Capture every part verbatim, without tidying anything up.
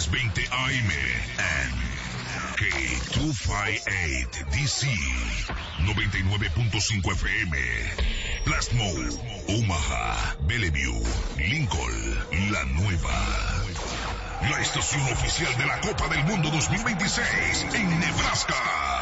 diez veinte A M and K doscientos cincuenta y ocho D C, noventa y nueve punto cinco F M, Plasmo, Omaha, Bellevue, Lincoln, La Nueva. La estación oficial de la Copa del Mundo dos mil veintiséis en Nebraska.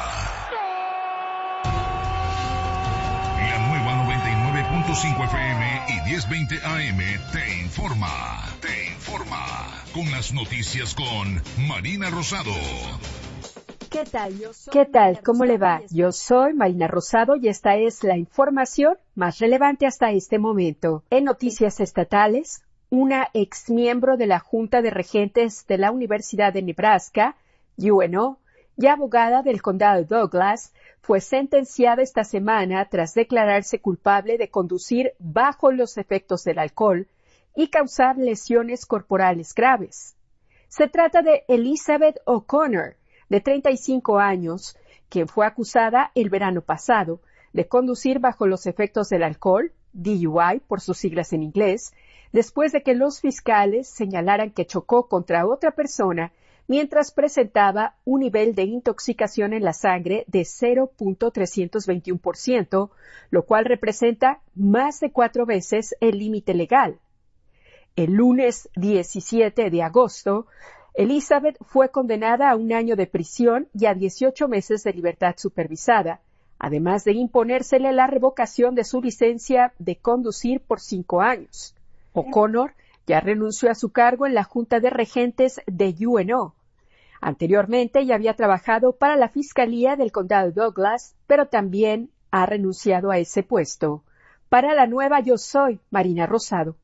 La Nueva noventa y nueve punto cinco F M y diez veinte A M te informa, te informa con las noticias con Marina Rosado. ¿Qué tal? ¿Qué tal? ¿Cómo le va? Yo soy Marina Rosado y esta es la información más relevante hasta este momento. En noticias estatales, una exmiembro de la Junta de Regentes de la Universidad de Nebraska, U N O, y abogada del condado de Douglas, fue sentenciada esta semana tras declararse culpable de conducir bajo los efectos del alcohol y causar lesiones corporales graves. Se trata de Elizabeth O'Connor, de treinta y cinco años, quien fue acusada el verano pasado de conducir bajo los efectos del alcohol, D U I por sus siglas en inglés, después de que los fiscales señalaran que chocó contra otra persona mientras presentaba un nivel de intoxicación en la sangre de cero punto trescientos veintiuno por ciento, lo cual representa más de cuatro veces el límite legal. El lunes diecisiete de agosto, Elizabeth fue condenada a un año de prisión y a dieciocho meses de libertad supervisada, además de imponérsele la revocación de su licencia de conducir por cinco años. O'Connor ya renunció a su cargo en la Junta de Regentes de U N O. Anteriormente ya había trabajado para la Fiscalía del Condado de Douglas, pero también ha renunciado a ese puesto. Para La Nueva, yo soy Marina Rosado.